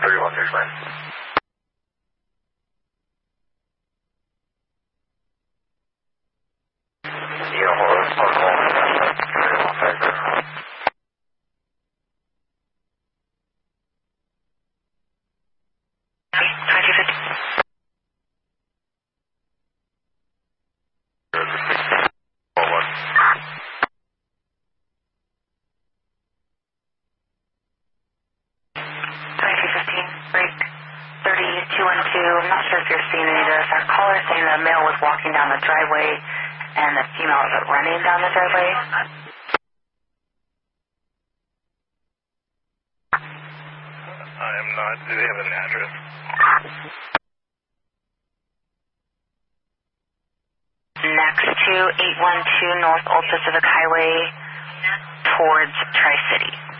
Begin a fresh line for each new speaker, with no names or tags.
3169.
I'm not sure if you're seeing any of this. Our caller is saying the male was walking down the driveway and the female is running down the driveway.
I am not. Do they have an address?
Next to 812 North Old Pacific Highway towards Tri-City.